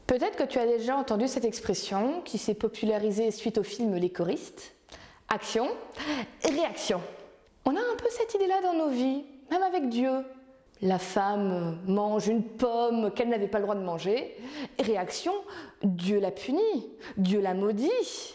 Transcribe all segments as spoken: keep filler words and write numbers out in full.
Peut-être que tu as déjà entendu cette expression qui s'est popularisée suite au film Les Choristes. Action, réaction. On a un peu cette idée-là dans nos vies, même avec Dieu. La femme mange une pomme qu'elle n'avait pas le droit de manger. Réaction, Dieu la punit, Dieu la maudit.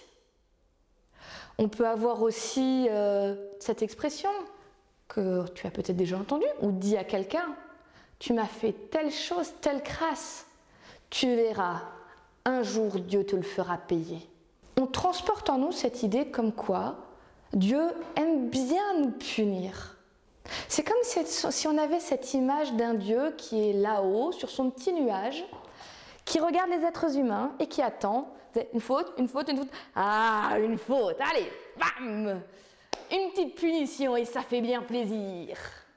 On peut avoir aussi euh, cette expression que tu as peut-être déjà entendue ou dit à quelqu'un. Tu m'as fait telle chose, telle crasse. Tu verras, un jour Dieu te le fera payer. On transporte en nous cette idée comme quoi Dieu aime bien nous punir. C'est comme si on avait cette image d'un Dieu qui est là-haut, sur son petit nuage, qui regarde les êtres humains et qui attend une faute, une faute, une faute. Ah, une faute, allez, bam! Une petite punition et ça fait bien plaisir.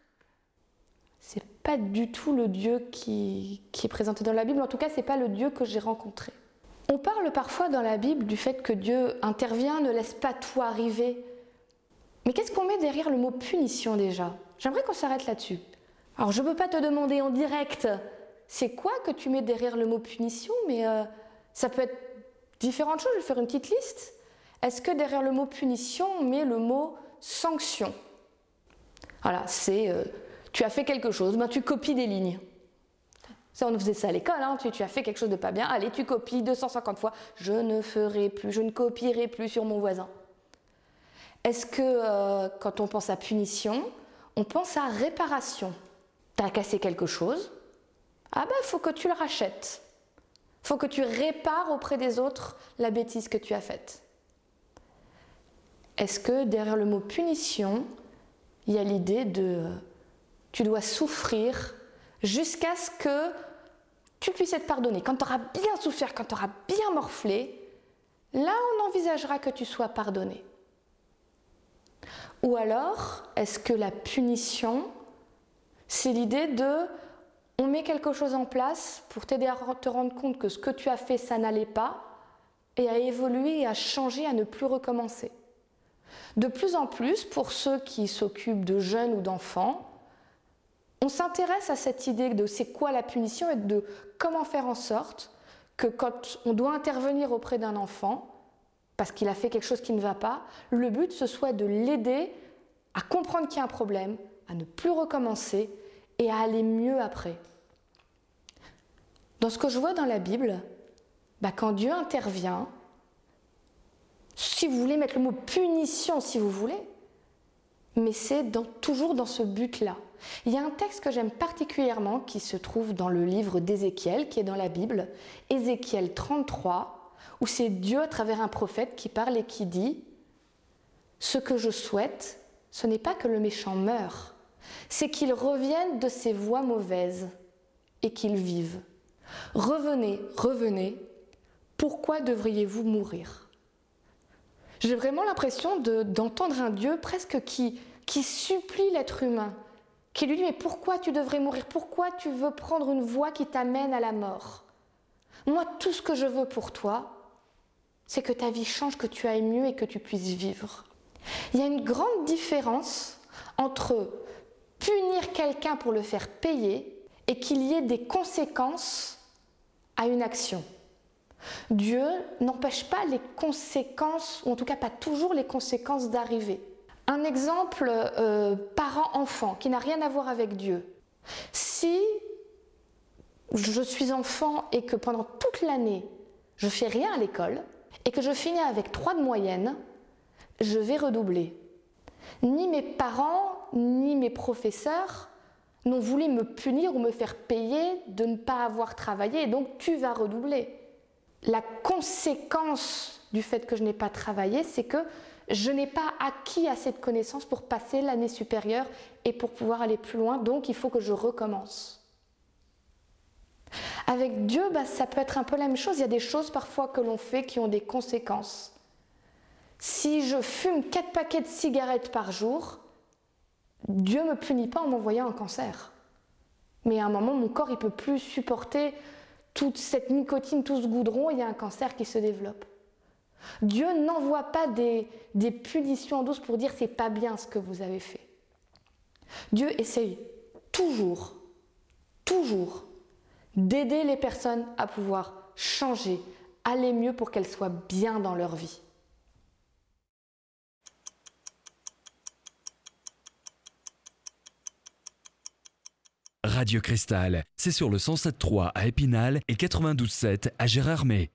C'est pas du tout le Dieu qui, qui est présenté dans la Bible, en tout cas c'est pas le Dieu que j'ai rencontré. On parle parfois dans la Bible du fait que Dieu intervient, ne laisse pas tout arriver. Mais qu'est-ce qu'on met derrière le mot punition déjà? J'aimerais qu'on s'arrête là-dessus. Alors je ne peux pas te demander en direct, c'est quoi que tu mets derrière le mot punition, mais euh, ça peut être différentes choses, je vais faire une petite liste. Est-ce que derrière le mot punition, on met le mot sanction? Voilà, c'est... Euh, tu as fait quelque chose, ben tu copies des lignes. Ça, on faisait ça à l'école, hein. tu, tu as fait quelque chose de pas bien, allez, tu copies deux cent cinquante fois. Je ne ferai plus, je ne copierai plus sur mon voisin. Est-ce que, euh, quand on pense à punition, on pense à réparation? Tu as cassé quelque chose, ah ben, il faut que tu le rachètes. Il faut que tu répares auprès des autres la bêtise que tu as faite. Est-ce que derrière le mot punition, il y a l'idée de... Tu dois souffrir jusqu'à ce que tu puisses être pardonné. Quand tu auras bien souffert, quand tu auras bien morflé, là on envisagera que tu sois pardonné. Ou alors, est-ce que la punition, c'est l'idée de on met quelque chose en place pour t'aider à te rendre compte que ce que tu as fait, ça n'allait pas, et à évoluer et à changer, à ne plus recommencer. De plus en plus, pour ceux qui s'occupent de jeunes ou d'enfants, on s'intéresse à cette idée de c'est quoi la punition et de comment faire en sorte que quand on doit intervenir auprès d'un enfant, parce qu'il a fait quelque chose qui ne va pas, le but ce soit de l'aider à comprendre qu'il y a un problème, à ne plus recommencer et à aller mieux après. Dans ce que je vois dans la Bible, bah quand Dieu intervient, si vous voulez mettre le mot punition si vous voulez, mais c'est dans, toujours dans ce but-là. Il y a un texte que j'aime particulièrement qui se trouve dans le livre d'Ézéchiel, qui est dans la Bible, Ézéchiel trente-trois, où c'est Dieu à travers un prophète qui parle et qui dit « Ce que je souhaite, ce n'est pas que le méchant meure, c'est qu'il revienne de ses voies mauvaises et qu'il vive. Revenez, revenez, pourquoi devriez-vous mourir ?» J'ai vraiment l'impression de, d'entendre un Dieu presque qui, qui supplie l'être humain, qui lui dit « Mais pourquoi tu devrais mourir? Pourquoi tu veux prendre une voie qui t'amène à la mort? Moi, tout ce que je veux pour toi, c'est que ta vie change, que tu ailles mieux et que tu puisses vivre. » Il y a une grande différence entre punir quelqu'un pour le faire payer et qu'il y ait des conséquences à une action. Dieu n'empêche pas les conséquences, ou en tout cas pas toujours les conséquences d'arriver. Un exemple, euh, parent-enfant, qui n'a rien à voir avec Dieu. Si je suis enfant et que pendant toute l'année, je fais rien à l'école, et que je finis avec trois de moyenne, je vais redoubler. Ni mes parents, ni mes professeurs n'ont voulu me punir ou me faire payer de ne pas avoir travaillé, et donc tu vas redoubler. La conséquence du fait que je n'ai pas travaillé, c'est que je n'ai pas acquis assez de connaissances pour passer l'année supérieure et pour pouvoir aller plus loin, donc il faut que je recommence. Avec Dieu, bah, ça peut être un peu la même chose. Il y a des choses parfois que l'on fait qui ont des conséquences. Si je fume quatre paquets de cigarettes par jour, Dieu ne me punit pas en m'envoyant un cancer. Mais à un moment, mon corps ne peut plus supporter toute cette nicotine, tout ce goudron, il y a un cancer qui se développe. Dieu n'envoie pas des, des punitions en douce pour dire c'est pas bien ce que vous avez fait. Dieu essaye toujours, toujours d'aider les personnes à pouvoir changer, aller mieux pour qu'elles soient bien dans leur vie. Radio Cristal, c'est sur le cent sept point trois à Épinal et quatre-vingt-douze virgule sept à Gérardmer.